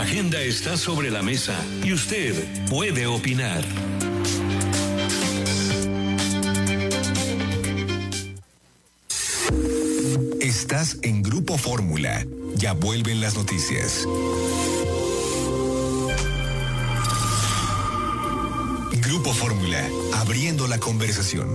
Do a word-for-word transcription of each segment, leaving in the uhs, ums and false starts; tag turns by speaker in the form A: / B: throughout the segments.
A: agenda está sobre la mesa y usted puede opinar.
B: Estás en Grupo Fórmula. Ya vuelven las noticias. Grupo Fórmula, abriendo la conversación.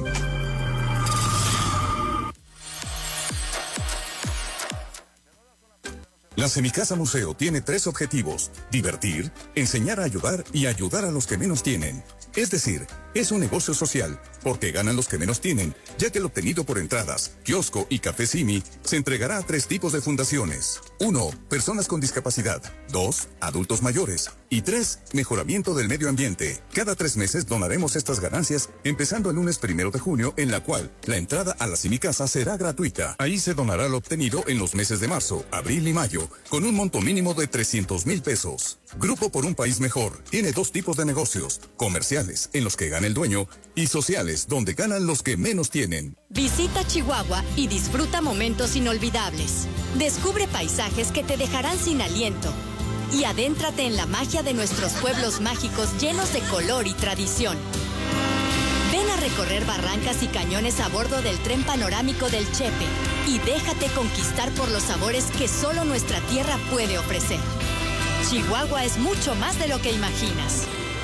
C: La Semicasa Museo tiene tres objetivos: divertir, enseñar a ayudar y ayudar a los que menos tienen. Es decir, es un negocio social, porque ganan los que menos tienen, ya que el obtenido por entradas, kiosco y café Simi se entregará a tres tipos de fundaciones. Uno, personas con discapacidad. Dos, adultos mayores. Y tres, mejoramiento del medio ambiente. Cada tres meses donaremos estas ganancias, empezando el lunes primero de junio, en la cual la entrada a la Semicasa será gratuita. Ahí se donará lo obtenido en los meses de marzo, abril y mayo, con un monto mínimo de trescientos mil pesos. Grupo por un País Mejor tiene dos tipos de negocios: comerciales, en los que gana el dueño, y sociales, donde ganan los que menos tienen.
D: Visita Chihuahua y disfruta momentos inolvidables. Descubre paisajes que te dejarán sin aliento. Y adéntrate en la magia de nuestros pueblos mágicos llenos de color y tradición. Ven a recorrer barrancas y cañones a bordo del tren panorámico del Chepe y déjate conquistar por los sabores que solo nuestra tierra puede ofrecer. Chihuahua es mucho más de lo que imaginas.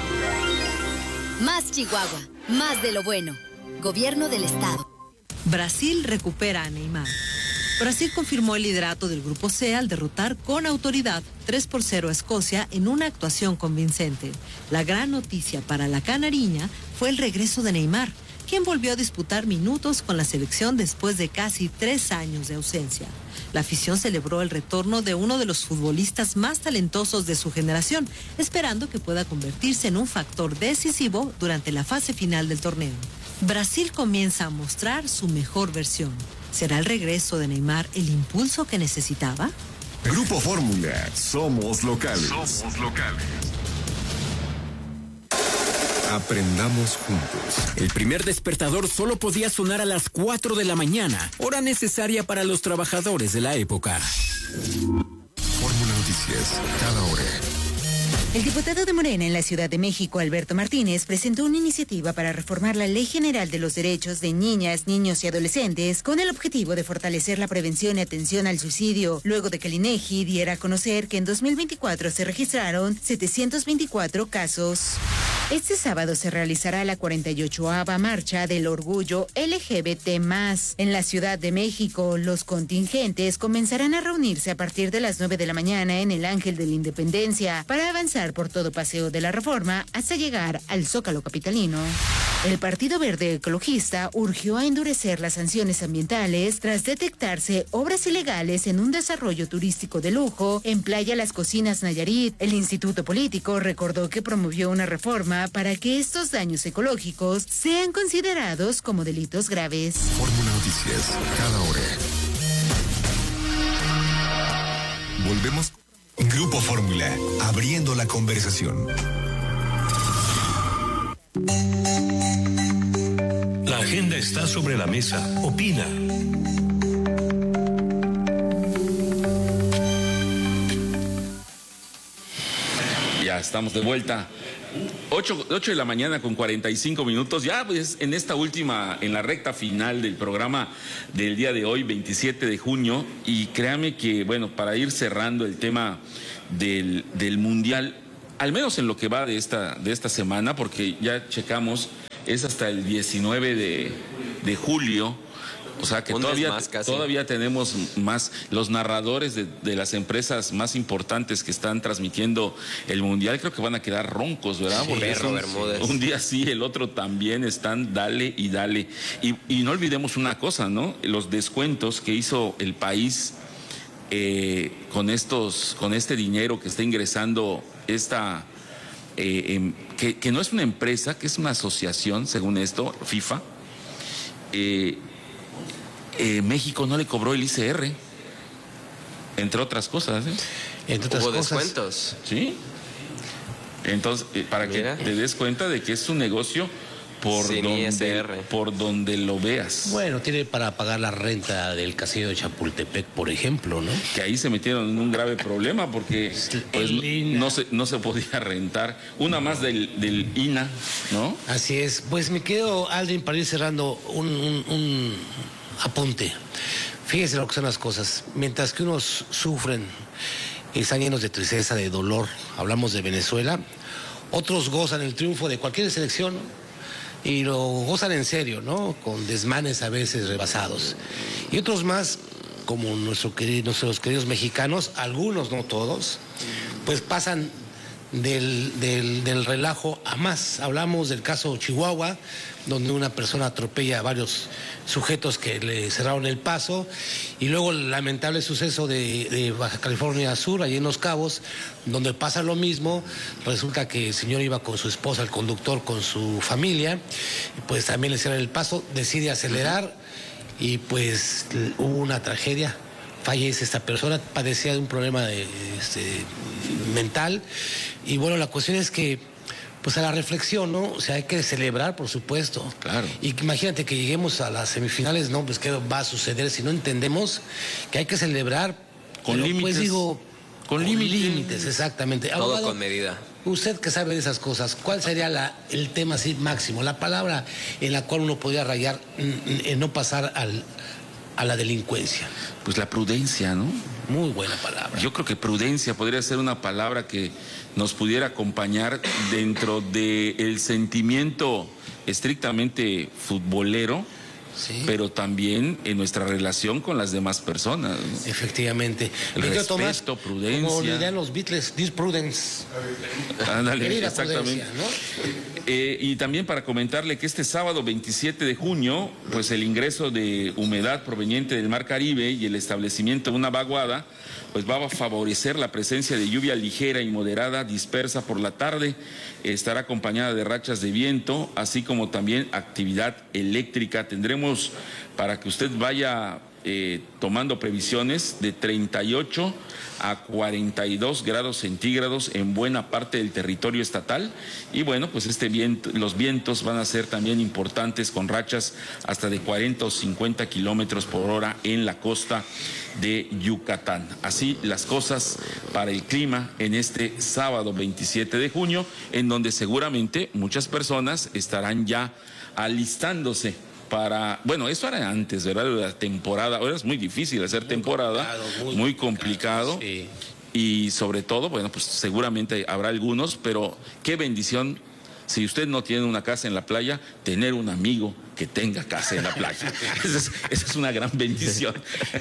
E: Más Chihuahua, más de lo bueno. Gobierno del Estado.
F: Brasil recupera a Neymar. Brasil confirmó el liderato del Grupo C al derrotar con autoridad tres por cero a Escocia en una actuación convincente. La gran noticia para la canariña fue el regreso de Neymar, quien volvió a disputar minutos con la selección después de casi tres años de ausencia. La afición celebró el retorno de uno de los futbolistas más talentosos de su generación, esperando que pueda convertirse en un factor decisivo durante la fase final del torneo. Brasil comienza a mostrar su mejor versión. ¿Será el regreso de Neymar el impulso que necesitaba?
B: Grupo Fórmula, somos locales.
G: Somos locales.
B: Aprendamos juntos.
H: El primer despertador solo podía sonar a las cuatro de la mañana, hora necesaria para los trabajadores de la época.
B: Fórmula Noticias, cada hora.
I: El diputado de Morena en la Ciudad de México, Alberto Martínez, presentó una iniciativa para reformar la Ley General de los Derechos de Niñas, Niños y Adolescentes con el objetivo de fortalecer la prevención y atención al suicidio, luego de que el INEGI diera a conocer que en dos mil veinticuatro se registraron setecientos veinticuatro casos. Este sábado se realizará la cuarenta y ochava Marcha del Orgullo L G B T más. En la Ciudad de México, los contingentes comenzarán a reunirse a partir de las nueve de la mañana en el Ángel de la Independencia para avanzar por todo Paseo de la Reforma hasta llegar al Zócalo capitalino. El Partido Verde Ecologista urgió a endurecer las sanciones ambientales tras detectarse obras ilegales en un desarrollo turístico de lujo en Playa Las Cocinas, Nayarit. El Instituto Político recordó que promovió una reforma para que estos daños ecológicos sean considerados como delitos graves.
B: Fórmula Noticias, cada hora. Volvemos. Grupo Fórmula, abriendo la conversación.
A: La agenda está sobre la mesa. Opina.
J: Ya estamos de vuelta. ocho de la mañana con cuarenta y cinco minutos. Ya pues en esta última, en la recta final del programa del día de hoy, veintisiete de junio. Y créame que, bueno, para ir cerrando el tema del, del Mundial, al menos en lo que va de esta, de esta semana, porque ya checamos, es hasta el diecinueve de julio. O sea que todavía, más, todavía tenemos más los narradores de, de las empresas más importantes que están transmitiendo el Mundial. Creo que van a quedar roncos, ¿verdad?
K: Sí,
J: porque son, un día sí, el otro también están dale y dale. Y, y no olvidemos una cosa, ¿no? Los descuentos que hizo el país eh, con estos, con este dinero que está ingresando esta, eh, eh, que, que no es una empresa, que es una asociación, según esto, FIFA. Eh, Eh, México no le cobró el I C R, entre otras cosas. ¿eh?
K: Entre otras ¿Hubo cosas. descuentos?
J: Sí. Entonces, eh, para Mira. que te des cuenta de que es un negocio por donde, por donde lo veas.
G: Bueno, tiene para pagar la renta del castillo de Chapultepec, por ejemplo, ¿no?
J: Que ahí se metieron en un grave problema porque pues, no, se, no se podía rentar. Una más del, del I N A, ¿no?
G: Así es. Pues me quedo, Aldrin, para ir cerrando, un, un, un apunte. Fíjese lo que son las cosas. Mientras que unos sufren y están llenos de tristeza, de dolor, hablamos de Venezuela, otros gozan el triunfo de cualquier selección y lo gozan en serio, ¿no? Con desmanes a veces rebasados. Y otros más, como nuestro querido, nuestros queridos mexicanos, algunos, no todos, pues pasan del, del, del relajo a más. Hablamos del caso Chihuahua, donde una persona atropella a varios sujetos que le cerraron el paso, y luego el lamentable suceso de, de Baja California Sur, allí en Los Cabos, donde pasa lo mismo. Resulta que el señor iba con su esposa, el conductor, con su familia, y pues también le cierran el paso, decide acelerar, y pues hubo una tragedia. Fallece esta persona, padecía de un problema de, este, mental, y bueno, la cuestión es que pues a la reflexión, ¿no? O sea, hay que celebrar, por supuesto.
J: Claro.
G: Y imagínate que lleguemos a las semifinales, ¿no? Pues qué va a suceder si no entendemos que hay que celebrar
J: con límites.
G: Pues digo,
J: con, con límites,
G: exactamente.
K: Todo
G: Abogado,
K: con medida.
G: Usted que sabe de esas cosas, ¿cuál sería la, el tema así máximo, la palabra en la cual uno podría rayar en, en no pasar al, a la delincuencia?
J: Pues la prudencia, ¿no?
G: Muy buena palabra.
J: Yo creo que prudencia podría ser una palabra que nos pudiera acompañar dentro del sentimiento estrictamente futbolero, sí, pero también en nuestra relación con las demás personas, ¿no?
G: Efectivamente.
J: El respeto, Tomás, prudencia.
G: Como dirían los Beatles, this prudence.
J: Ándale, exactamente. ¿No? Eh, y también para comentarle que este sábado veintisiete de junio, pues el ingreso de humedad proveniente del Mar Caribe y el establecimiento de una vaguada, pues va a favorecer la presencia de lluvia ligera y moderada dispersa por la tarde. Estará acompañada de rachas de viento, así como también actividad eléctrica. Tendremos, para que usted vaya eh, tomando previsiones, de treinta y ocho a cuarenta y dos grados centígrados en buena parte del territorio estatal. Y bueno, pues este viento, los vientos van a ser también importantes, con rachas hasta de cuarenta o cincuenta kilómetros por hora en la costa de Yucatán. Así las cosas para el clima en este sábado veintisiete de junio, en donde seguramente muchas personas estarán ya alistándose para, bueno, eso era antes, ¿verdad? La temporada, ahora es muy difícil hacer muy temporada, complicado, muy, muy complicado, sí. Y sobre todo, bueno, pues seguramente habrá algunos, pero qué bendición, si usted no tiene una casa en la playa, tener un amigo que tenga casa en la playa. Esa es, esa es una gran bendición.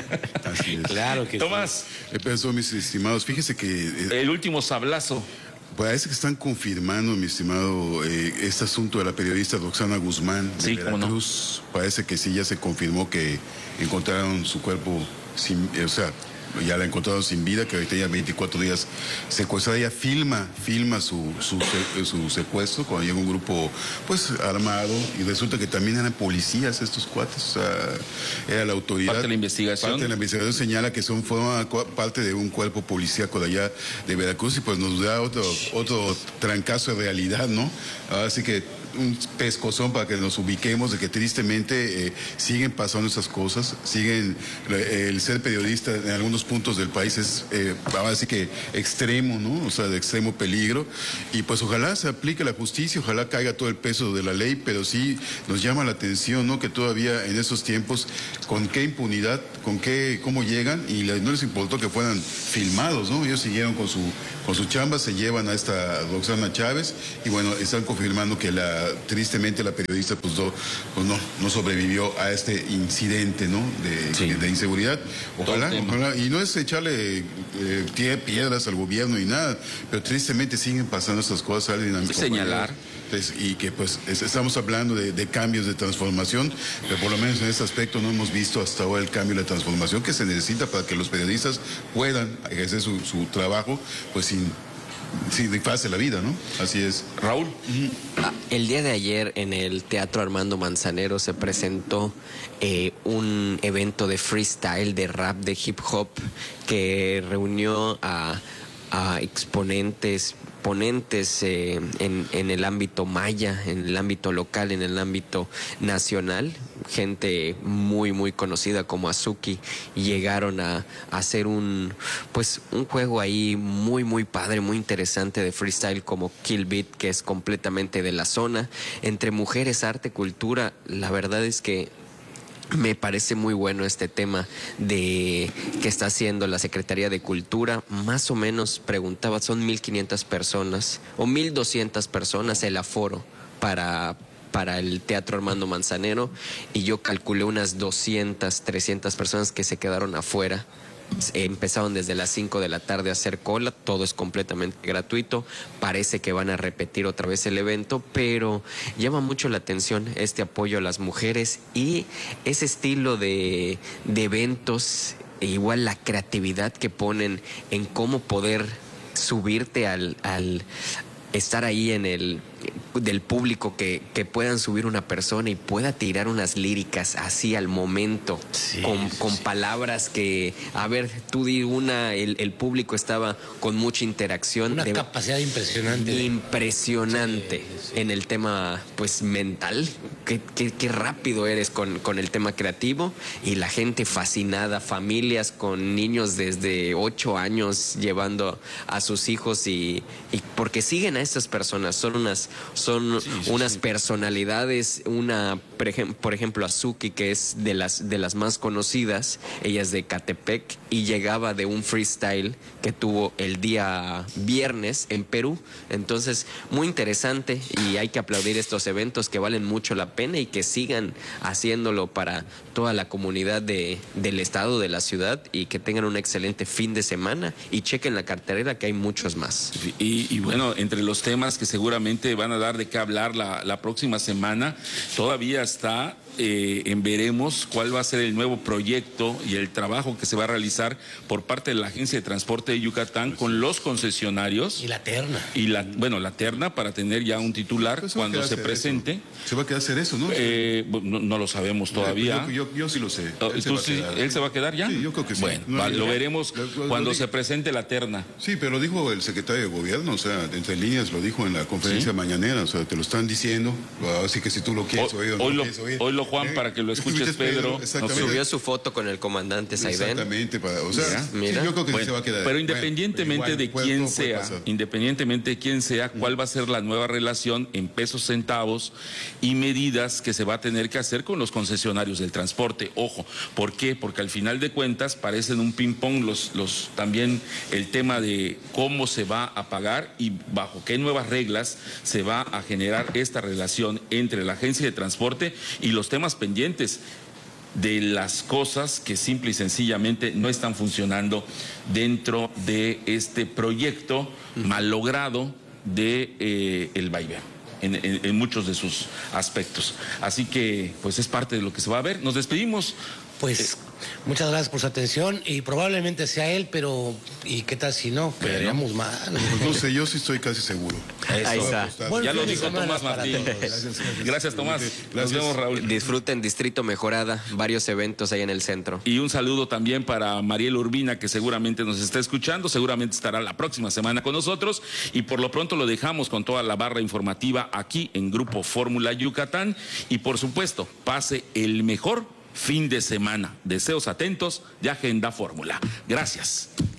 L: Así es.
G: Claro que
J: Tomás.
L: Sí. Eso, mis estimados, fíjese que...
J: Eh, el último sablazo.
L: Parece que están confirmando, mi estimado, eh, este asunto de la periodista Roxana Guzmán de
J: sí,
L: Veracruz. No. Parece que sí, ya se confirmó que encontraron su cuerpo sin, o sea, ya la encontraron sin vida, que ahorita ya veinticuatro días secuestrada. Ella filma, filma su, su, su secuestro cuando llega un grupo pues armado, y resulta que también eran policías estos cuates, o sea, era la autoridad.
J: Parte de la investigación.
L: Parte de la investigación señala que son forma parte de un cuerpo policíaco de allá de Veracruz, y pues nos da otro, otro trancazo de realidad, ¿no? Así que un pescozón para que nos ubiquemos de que tristemente eh, siguen pasando esas cosas, siguen, eh, el ser periodista en algunos puntos del país es, eh, vamos a decir que extremo, ¿no? O sea, de extremo peligro, y pues ojalá se aplique la justicia, ojalá caiga todo el peso de la ley, pero sí nos llama la atención, ¿no? Que todavía en esos tiempos, con qué impunidad, con qué, cómo llegan, y no les importó que fueran filmados, ¿no? Ellos siguieron con su, con su chamba, se llevan a esta Roxana Chávez, y bueno, están confirmando que la tristemente la periodista pues no, pues no, no sobrevivió a este incidente, ¿no? De, sí. de inseguridad. Ojalá, ojalá, y no es echarle eh, piedras al gobierno y nada, pero tristemente siguen pasando estas cosas. Alguien
J: señalar.
L: Pues, y que pues es, estamos hablando de, de cambios de transformación, pero por lo menos en este aspecto no hemos visto hasta ahora el cambio y la transformación que se necesita para que los periodistas puedan ejercer su, su trabajo pues sin Sí, fácil la vida, ¿no? Así es.
J: Raúl.
K: El día de ayer en el Teatro Armando Manzanero se presentó eh, un evento de freestyle, de rap, de hip hop, que reunió a, a exponentes exponentes eh, en, en el ámbito maya, en el ámbito local, en el ámbito nacional, gente muy muy conocida como Azuki, llegaron a, a hacer un pues un juego ahí muy muy padre, muy interesante de freestyle como Kill Beat, que es completamente de la zona, entre mujeres, arte, cultura. La verdad es que me parece muy bueno este tema de que está haciendo la Secretaría de Cultura. Más o menos, preguntaba, son mil quinientas personas o mil doscientas personas el aforo para, para el Teatro Armando Manzanero, y yo calculé unas doscientas, trescientas personas que se quedaron afuera. Empezaron desde las cinco de la tarde a hacer cola, todo es completamente gratuito, parece que van a repetir otra vez el evento, pero llama mucho la atención este apoyo a las mujeres y ese estilo de, de eventos, e igual la creatividad que ponen en cómo poder subirte al, al estar ahí en el del público, que, que puedan subir una persona y pueda tirar unas líricas así al momento, sí, con, sí, con sí. palabras que, a ver, tú di una, el, el público estaba con mucha interacción.
G: Una
K: de,
G: capacidad impresionante.
K: Impresionante sí, sí. En el tema, pues, mental. Qué, qué, qué rápido eres con, con el tema creativo, y la gente fascinada, familias con niños desde ocho años llevando a sus hijos, y, y porque siguen a estas personas, son unas son sí, sí, unas sí. personalidades, una por ejemplo Azuki, que es de las de las más conocidas, ella es de Catepec y llegaba de un freestyle que tuvo el día viernes en Perú. Entonces, muy interesante, y hay que aplaudir estos eventos que valen mucho la pena y que sigan haciéndolo para toda la comunidad de, del estado, de la ciudad, y que tengan un excelente fin de semana y chequen la cartelera, que hay muchos más.
J: Y, y bueno, entre los temas que seguramente van a dar de qué hablar la, la próxima semana, todavía está eh, en veremos cuál va a ser el nuevo proyecto y el trabajo que se va a realizar por parte de la Agencia de Transporte de Yucatán con los concesionarios.
G: Y la terna.
J: Y la, bueno, la terna para tener ya un titular pues cuando se presente.
L: Eso. Se va a quedar hacer eso, ¿no?
J: Eh, no, no lo sabemos todavía.
L: Yo, yo, yo sí lo sé.
J: Él,
L: se,
J: sí,
L: va
J: ¿Él se va a quedar ya?
L: Sí, yo creo que sí.
J: Bueno,
L: no,
J: va,
L: lo,
J: lo veremos
L: lo, lo,
J: cuando
L: lo
J: se presente la terna.
L: Sí, pero lo dijo el secretario de Gobierno, o sea, entre líneas lo dijo en la conferencia ¿Sí? mañanera, o sea, te lo están diciendo, así que si tú lo quieres
J: hoy,
L: oír o no
J: hoy lo,
L: quieres oír.
J: Hoy lo Juan, eh, para que lo escuches, Pedro.
K: Pedro subió su foto con el comandante Saidén.
L: Exactamente, para, o sea,
K: mira.
L: Sí, yo creo que
J: bueno,
L: se va a quedar.
J: Pero independientemente
L: bueno, igual,
J: de quién
L: puede,
J: sea,
L: puede
J: independientemente de quién sea, cuál va a ser la nueva relación en pesos, centavos y medidas que se va a tener que hacer con los concesionarios del transporte. Ojo, ¿por qué? Porque al final de cuentas parecen un ping-pong los, los, también el tema de cómo se va a pagar y bajo qué nuevas reglas se va a generar esta relación entre la Agencia de Transporte y los temas pendientes de las cosas que simple y sencillamente no están funcionando dentro de este proyecto malogrado de eh, el vaivén. En, en, en muchos de sus aspectos. Así que, pues es parte de lo que se va a ver. Nos despedimos.
G: Pues eh, muchas gracias por su atención, y probablemente sea él, pero ¿y qué tal si no? Quedaríamos mal.
L: Pues no sé, yo sí estoy casi seguro.
K: Eso. Ahí está.
J: Bueno, ya lo dijo Tomás Martín. Gracias, gracias, Tomás. Gracias. Nos vemos, Raúl.
K: Disfruten Distrito Mejorada, varios eventos ahí en el centro.
J: Y un saludo también para Mariel Urbina, que seguramente nos está escuchando, seguramente estará la próxima semana con nosotros, y por lo pronto lo dejamos con toda la barra informativa aquí en Grupo Fórmula Yucatán, y por supuesto, pase el mejor fin de semana. Deseos atentos de Agenda Fórmula. Gracias.